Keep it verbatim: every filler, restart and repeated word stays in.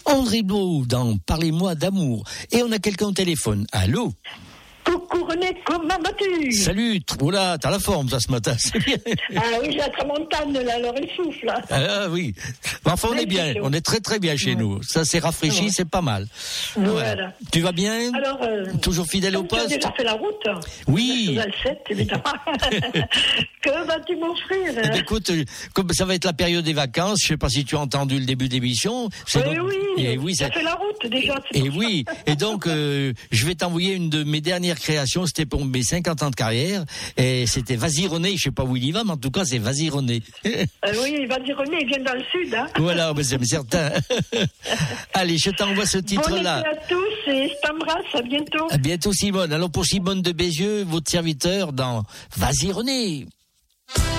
André Beau dans Parlez-moi d'amour. Et on a quelqu'un au téléphone. Allô? Coucou René, comment vas-tu? Salut, oula, t'as la forme ça ce matin, c'est bien. Ah oui, j'ai la tramontane là, alors il souffle là. Ah oui, enfin on est bien, on est très très bien chez ouais. nous. Ça c'est rafraîchi, ouais. c'est pas mal. Voilà. Voilà. Tu vas bien? Alors, euh, toujours fidèle au poste? Tu as déjà fait la route? Oui. La sept, évidemment. Que vas-tu m'offrir? Eh bien, écoute, comme ça va être la période des vacances, je sais pas si tu as entendu le début d'émission. Oui, donc... oui, et oui, tu as fait la route déjà. Et oui, et donc euh, je vais t'envoyer une de mes dernières créations, c'était pour mes cinquante ans de carrière, et c'était Vas-y René, je sais pas où il y va, mais en tout cas c'est Vas-y René. Euh, oui, Vas-y René, il vient dans le sud, hein. Voilà, mais c'est certain. Allez, je t'envoie ce titre-là. Bonne été à tous et je t'embrasse, à bientôt. À bientôt Simone. Alors pour Simone de Bézieux, votre serviteur dans Vas-y René.